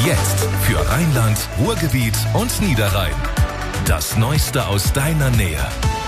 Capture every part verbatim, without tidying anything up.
Jetzt für Rheinland, Ruhrgebiet und Niederrhein. Das Neueste aus deiner Nähe.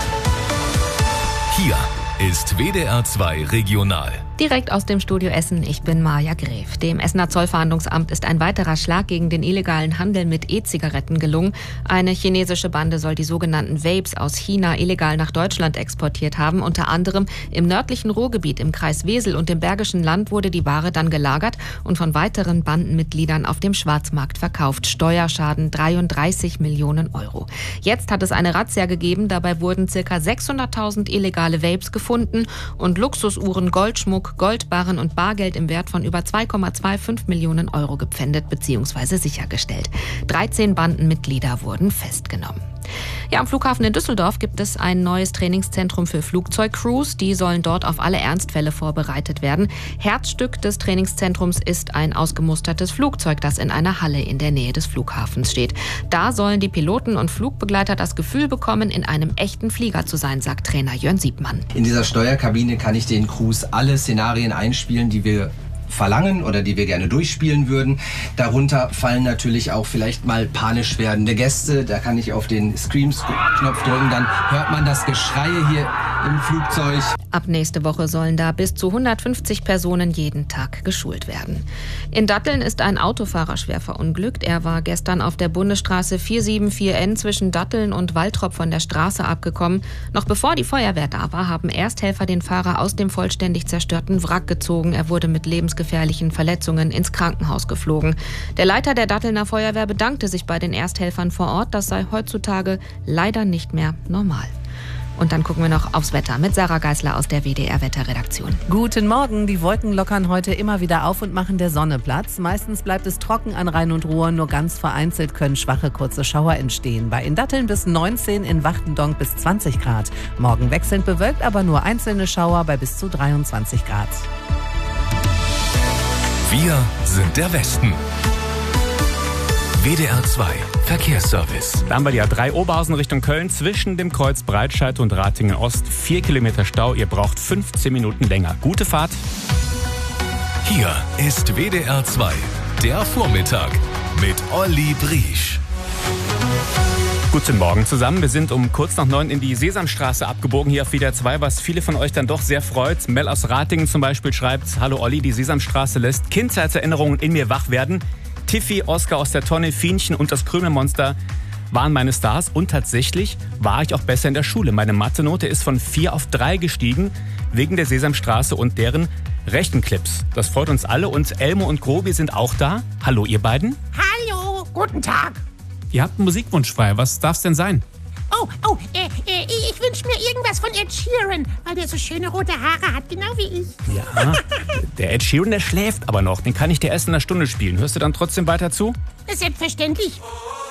Hier ist W D R zwei Regional. Direkt aus dem Studio Essen, ich bin Maja Gref. Dem Essener Zollfahndungsamt ist ein weiterer Schlag gegen den illegalen Handel mit E-Zigaretten gelungen. Eine chinesische Bande soll die sogenannten Vapes aus China illegal nach Deutschland exportiert haben. Unter anderem im nördlichen Ruhrgebiet, im Kreis Wesel und im Bergischen Land wurde die Ware dann gelagert und von weiteren Bandenmitgliedern auf dem Schwarzmarkt verkauft. Steuerschaden dreiunddreißig Millionen Euro. Jetzt hat es eine Razzia gegeben. Dabei wurden ca. sechshunderttausend illegale Vapes gefunden und Luxusuhren, Goldschmuck, Goldbarren und Bargeld im Wert von über zwei Komma fünfundzwanzig Millionen Euro gepfändet bzw. sichergestellt. dreizehn Bandenmitglieder wurden festgenommen. Ja, am Flughafen in Düsseldorf gibt es ein neues Trainingszentrum für Flugzeugcrews. Die sollen dort auf alle Ernstfälle vorbereitet werden. Herzstück des Trainingszentrums ist ein ausgemustertes Flugzeug, das in einer Halle in der Nähe des Flughafens steht. Da sollen die Piloten und Flugbegleiter das Gefühl bekommen, in einem echten Flieger zu sein, sagt Trainer Jörn Siebmann. In dieser Steuerkabine kann ich den Crews alle Szenarien einspielen, die wir verlangen oder die wir gerne durchspielen würden. Darunter fallen natürlich auch vielleicht mal panisch werdende Gäste. Da kann ich auf den Screams-Knopf drücken, dann hört man das Geschrei hier im Flugzeug. Ab nächste Woche sollen da bis zu hundertfünfzig Personen jeden Tag geschult werden. In Datteln ist ein Autofahrer schwer verunglückt. Er war gestern auf der Bundesstraße vier sieben vier N zwischen Datteln und Waltrop von der Straße abgekommen. Noch bevor die Feuerwehr da war, haben Ersthelfer den Fahrer aus dem vollständig zerstörten Wrack gezogen. Er wurde mit lebensgefährlichen Verletzungen ins Krankenhaus geflogen. Der Leiter der Dattelner Feuerwehr bedankte sich bei den Ersthelfern vor Ort. Das sei heutzutage leider nicht mehr normal. Und dann gucken wir noch aufs Wetter mit Sarah Geisler aus der W D R-Wetterredaktion. Guten Morgen. Die Wolken lockern heute immer wieder auf und machen der Sonne Platz. Meistens bleibt es trocken an Rhein und Ruhr. Nur ganz vereinzelt können schwache, kurze Schauer entstehen. Bei in Datteln bis neunzehn, in Wachtendonk bis zwanzig Grad. Morgen wechselnd bewölkt, aber nur einzelne Schauer bei bis zu dreiundzwanzig Grad. Wir sind der Westen. W D R zwei Verkehrsservice. Da haben wir die A drei Oberhausen Richtung Köln zwischen dem Kreuz Breitscheid und Ratingen Ost. Vier Kilometer Stau, ihr braucht fünfzehn Minuten länger. Gute Fahrt. Hier ist W D R zwei, der Vormittag mit Olli Briesch. Guten Morgen zusammen. Wir sind um kurz nach neun in die Sesamstraße abgebogen hier auf W D R zwei, was viele von euch dann doch sehr freut. Mel aus Ratingen zum Beispiel schreibt: Hallo Olli, die Sesamstraße lässt Kindheitserinnerungen in mir wach werden. Tiffy, Oskar aus der Tonne, Fienchen und das Krümelmonster waren meine Stars. Und tatsächlich war ich auch besser in der Schule. Meine Mathe-Note ist von vier auf drei gestiegen, wegen der Sesamstraße und deren Rechenclips. Das freut uns alle und Elmo und Grobi sind auch da. Hallo ihr beiden. Hallo, guten Tag. Ihr habt einen Musikwunsch frei. Was darf's denn sein? Oh, oh, äh, äh, ich wünsche mir irgendwas von Ed Sheeran, weil der so schöne rote Haare hat, genau wie ich. Ja, der Ed Sheeran, der schläft aber noch. Den kann ich dir erst in einer Stunde spielen. Hörst du dann trotzdem weiter zu? Selbstverständlich.